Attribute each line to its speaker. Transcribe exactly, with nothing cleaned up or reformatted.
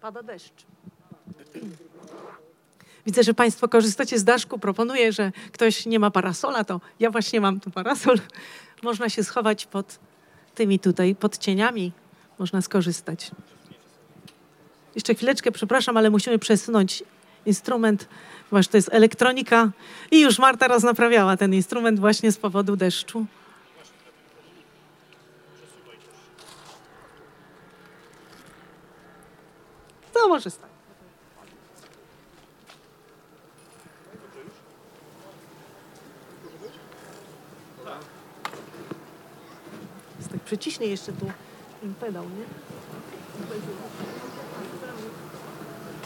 Speaker 1: pada deszcz. Widzę, że Państwo korzystacie z daszku. Proponuję, że ktoś nie ma parasola, to ja właśnie mam tu parasol. Można się schować pod tymi tutaj, pod cieniami. Można skorzystać. Jeszcze chwileczkę, przepraszam, ale musimy przesunąć instrument, ponieważ to jest elektronika. I już Marta raz naprawiała ten instrument właśnie z powodu deszczu. To może stać. Jest tak przeciśnie jeszcze tu pedał, nie?